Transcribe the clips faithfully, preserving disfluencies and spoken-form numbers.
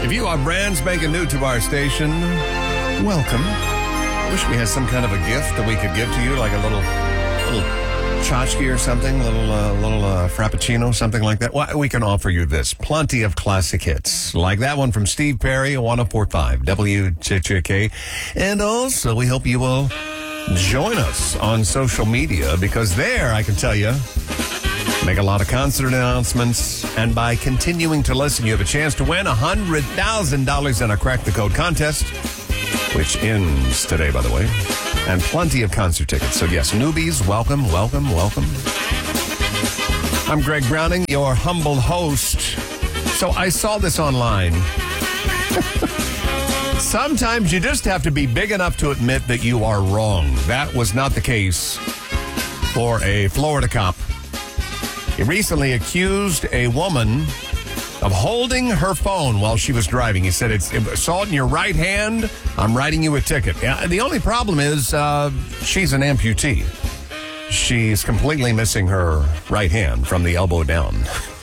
If you are brand spanking new to our station, welcome. Wish we had some kind of a gift that we could give to you, like a little, little tchotchke or something, a little, uh, little uh, frappuccino, something like that. Well, we can offer you this. Plenty of classic hits, like that one from Steve Perry, one oh four point five W J J K. And also, we hope you will join us on social media, because there, I can tell you, make a lot of concert announcements, and by continuing to listen, you have a chance to win one hundred thousand dollars in our Crack the Code contest, which ends today, by the way, and plenty of concert tickets. So yes, newbies, welcome, welcome, welcome. I'm Greg Browning, your humble host. So I saw this online. Sometimes you just have to be big enough to admit that you are wrong. That was not the case for a Florida cop. He recently accused a woman of holding her phone while she was driving. He said, it's, it saw it in your right hand, I'm writing you a ticket. Yeah, the only problem is uh, she's an amputee. She's completely missing her right hand from the elbow down.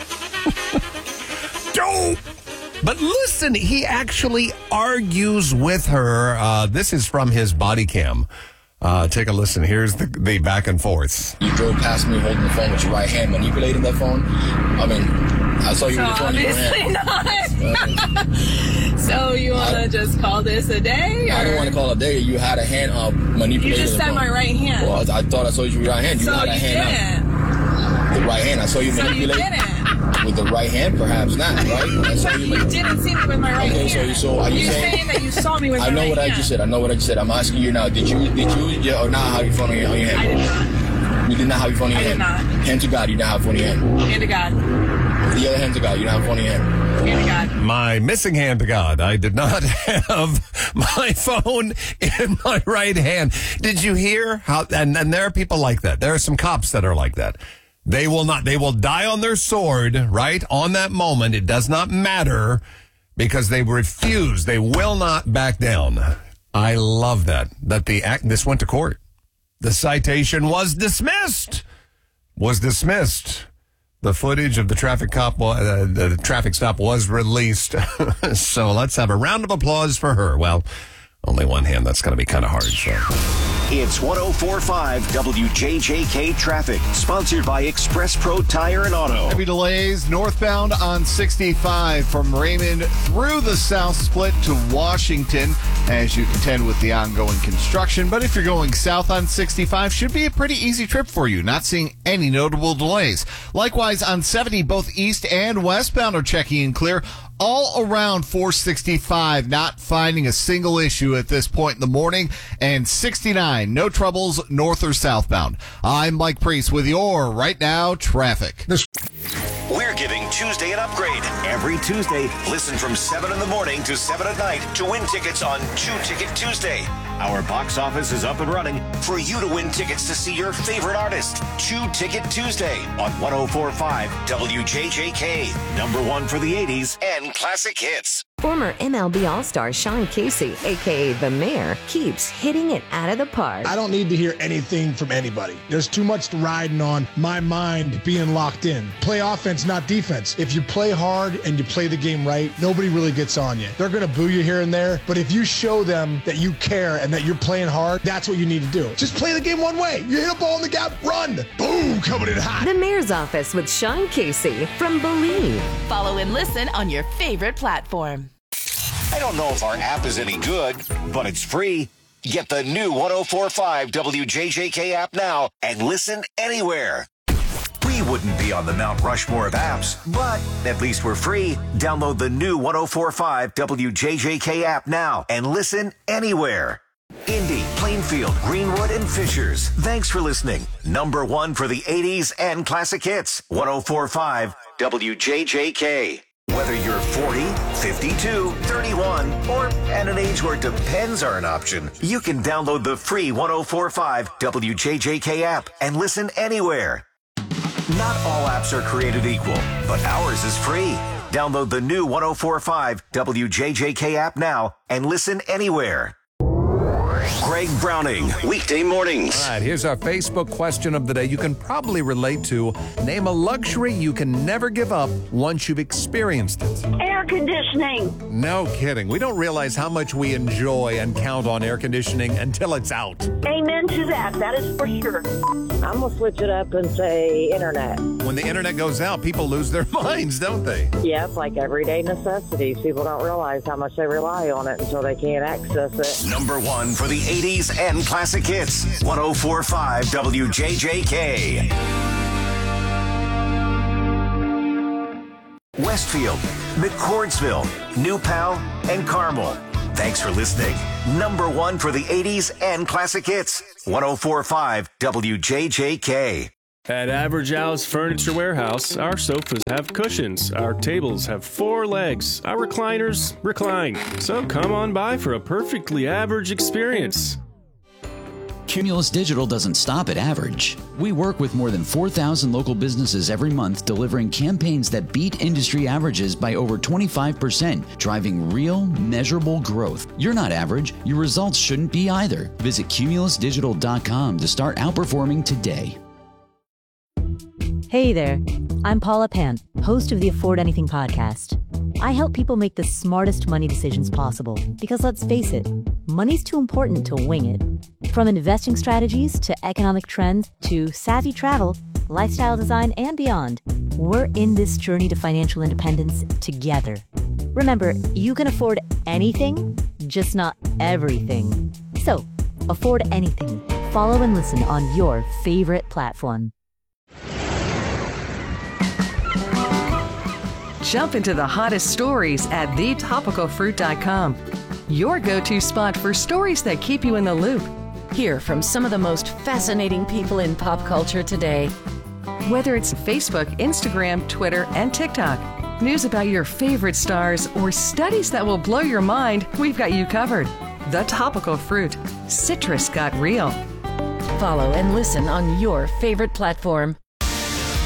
Dope! But listen, he actually argues with her. Uh, this is from his body cam. Uh, take a listen. Here's the, the back and forth. You drove past me holding the phone with your right hand, manipulating that phone. I mean, I saw you so with the phone in your hand. Not. So you want to just call this a day? Or? I don't want to call it a day. You had a hand uh, manipulating. You just said my right hand. Well, I, I thought I saw you with your right hand. You so had a you hand didn't. Out. The right hand. I saw you so manipulate. You didn't. With the right hand, perhaps not, right? I saw you, you didn't see me with my right okay, hand. Okay, so, so are you You're saying, saying that you saw me with I my know right what hand. I just said. I know what I just said. I'm asking you now. Did you, did you, yeah, or not have your phone on your, on your hand? I did not. You did not have your phone in your I hand? did not. Hand to God, you didn't have your phone in your hand? Hand to God. The other hand to God, you didn't have your phone in your hand? Hand to God. My missing hand to God. I did not have my phone in my right hand. Did you hear how, and, and there are people like that. There are some cops that are like that. They will not, they will die on their sword, right? On that moment. It does not matter, because they refuse. They will not back down. I love that, that the act, this went to court. The citation was dismissed, was dismissed. The footage of the traffic cop, uh, the traffic stop was released. So let's have a round of applause for her. Well, only one hand. That's going to be kind of hard. So. It's one oh four point five W J J K Traffic, sponsored by Express Pro Tire and Auto. Heavy delays northbound on sixty-five from Raymond through the South Split to Washington as you contend with the ongoing construction. But if you're going south on sixty-five, should be a pretty easy trip for you. Not seeing any notable delays. Likewise, on seventy, both east and westbound are checking in clear. All around four sixty-five, not finding a single issue at this point in the morning. And sixty-nine, no troubles north or southbound. I'm Mike Priest with your Right Now traffic. We're giving Tuesday an upgrade. Every Tuesday, listen from seven in the morning to seven at night to win tickets on Two Ticket Tuesday. Our box office is up and running for you to win tickets to see your favorite artist. Two Ticket Tuesday on one oh four point five W J J K. Number one for the eighties and classic hits. Former M L B All-Star Sean Casey, a k a. The Mayor, keeps hitting it out of the park. I don't need to hear anything from anybody. There's too much riding on my mind being locked in. Play offense, not defense. If you play hard and you play the game right, nobody really gets on you. They're going to boo you here and there, but if you show them that you care and that you're playing hard, that's what you need to do. Just play the game one way. You hit a ball in the gap, run. Boom, coming in hot. The Mayor's Office with Sean Casey from Believe. Follow and listen on your favorite platform. I don't know if our app is any good, but it's free. Get the new one oh four point five W J J K app now and listen anywhere. We wouldn't be on the Mount Rushmore of apps, but at least we're free. Download the new one oh four point five W J J K app now and listen anywhere. Indy, Plainfield, Greenwood, and Fishers. Thanks for listening. Number one for the eighties and classic hits. one oh four point five W J J K. Whether you're forty, fifty-two, thirty-one, or at an age where depends are an option, you can download the free one oh four point five W J J K app and listen anywhere. Not all apps are created equal, but ours is free. Download the new one oh four point five W J J K app now and listen anywhere. Greg Browning, weekday mornings. All right, here's our Facebook question of the day you can probably relate to. Name a luxury you can never give up once you've experienced it. Air conditioning. No kidding. We don't realize how much we enjoy and count on air conditioning until it's out. Amen to that. That is for sure. I'm going to switch it up and say internet. When the internet goes out, people lose their minds, don't they? Yep, like everyday necessities. People don't realize how much they rely on it until they can't access it. Number one for the eighties and classic hits. one oh four point five W J J K. Westfield, McCordsville, New Pal, and Carmel. Thanks for listening. Number one for the eighties and classic hits. one oh four point five W J J K. At Average House Furniture Warehouse, our sofas have cushions, our tables have four legs, our recliners recline. So come on by for a perfectly average experience. Cumulus Digital doesn't stop at average. We work with more than four thousand local businesses every month, delivering campaigns that beat industry averages by over twenty-five percent, driving real, measurable growth. You're not average. Your results shouldn't be either. Visit cumulus digital dot com to start outperforming today. Hey there, I'm Paula Pant, host of the Afford Anything podcast. I help people make the smartest money decisions possible because let's face it, money's too important to wing it. From investing strategies to economic trends to savvy travel, lifestyle design, and beyond, we're in this journey to financial independence together. Remember, you can afford anything, just not everything. So, afford anything. Follow and listen on your favorite platform. Jump into the hottest stories at the topical fruit dot com. Your go-to spot for stories that keep you in the loop. Hear from some of the most fascinating people in pop culture today. Whether it's Facebook, Instagram, Twitter, and TikTok, news about your favorite stars, or studies that will blow your mind, we've got you covered. The Topical Fruit. Citrus got real. Follow and listen on your favorite platform.